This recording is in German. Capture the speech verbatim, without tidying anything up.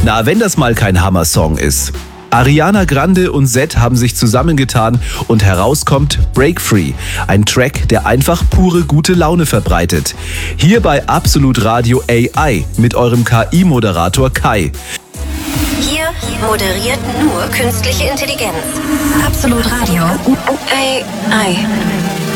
Na, wenn das mal kein Hammer-Song ist. Ariana Grande und Zedd haben sich zusammengetan und herauskommt Break Free, ein Track, der einfach pure gute Laune verbreitet. Hier bei Absolut Radio A I mit eurem K I-Moderator Kai. Hier moderiert nur künstliche Intelligenz. Absolut Radio A I.